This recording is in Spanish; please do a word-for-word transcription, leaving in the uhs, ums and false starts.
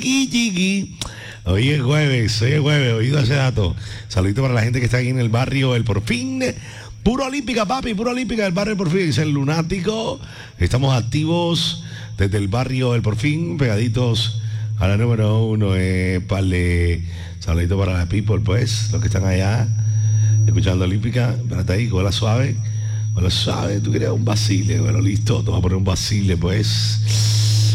Chiqui, chiqui. Hoy es jueves, hoy es jueves, oído ese dato. Saludito para la gente que está aquí en el barrio El Porfín. Puro Olímpica, papi, puro Olímpica del barrio El Porfín. Es el lunático. Estamos activos desde el barrio El Porfín, pegaditos a la número uno. Eh, pale. Saludito para la people, pues, los que están allá escuchando Olímpica. Espérate ahí, con la suave. Con la suave, tú querías un basile. Bueno, listo, te voy a poner un basile, pues.